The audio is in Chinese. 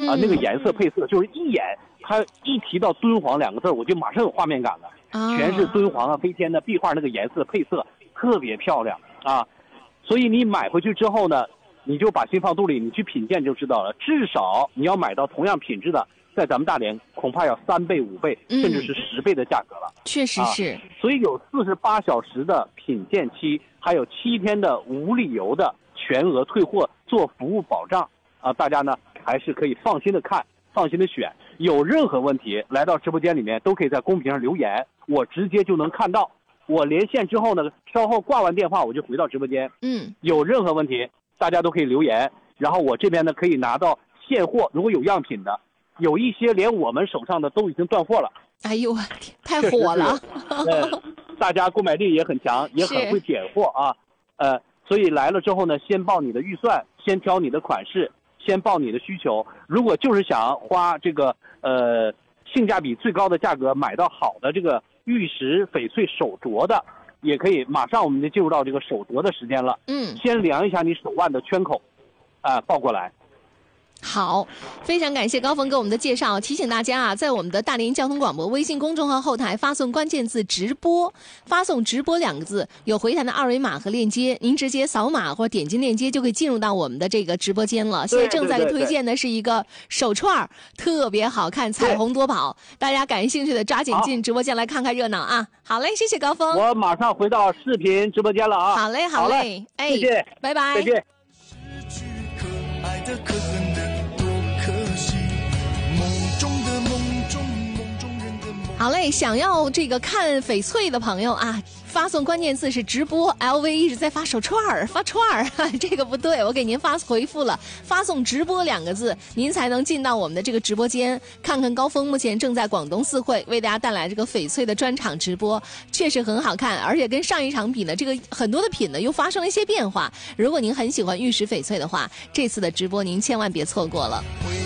那个颜色配色就是一眼，它一提到敦煌2个字，我就马上有画面感了，全是敦煌啊、飞天的壁画那个颜色配色特别漂亮啊。所以你买回去之后呢，你就把心放肚里，你去品鉴就知道了。至少你要买到同样品质的，在咱们大连恐怕要3倍、5倍，甚至是10倍的价格了。 确实是。 所以有48小时的品鉴期，还有7天的无理由的全额退货做服务保障啊！大家呢还是可以放心的看，放心的选。有任何问题，来到直播间里面都可以在公屏上留言，我直接就能看到。我连线之后呢，稍后挂完电话我就回到直播间。有任何问题，大家都可以留言，然后我这边呢可以拿到现货，如果有样品的，有一些连我们手上的都已经断货了。 哎呦，太火了！ 大家购买力也很强，也很会点货啊。所以来了之后呢，先报你的预算，先挑你的款式，先报你的需求。如果就是想花这个性价比最高的价格买到好的这个玉石翡翠手镯的，也可以马上我们就进入到这个手镯的时间了。先量一下你手腕的圈口，报过来。 好，非常感谢高峰给我们的介绍。提醒大家啊，在我们的大连交通广播微信公众号后台发送关键字直播，发送直播2个字，有回弹的2维码和链接，您直接扫码或者点击链接就可以进入到我们的这个直播间了。现在正在推荐的是一个手串，特别好看，彩虹多宝，大家感兴趣的抓紧进直播间来看看热闹啊！好嘞，谢谢高峰， 我马上回到视频直播间了啊！ 好嘞，好嘞，哎， 谢谢， 拜拜， 再见。 爱的可恨的多可惜，梦中的梦中，梦中人的梦。 好嘞，想要这个看翡翠的朋友啊，发送关键字是直播 ，LV 一直在发手串儿，发串儿，这个不对，我给您发回复了，发送直播2个字，您才能进到我们的这个直播间，看看高峰目前正在广东四惠为大家带来这个翡翠的专场直播，确实很好看，而且跟上一场比呢，这个很多的品呢又发生了一些变化。如果您很喜欢玉石翡翠的话，这次的直播您千万别错过了。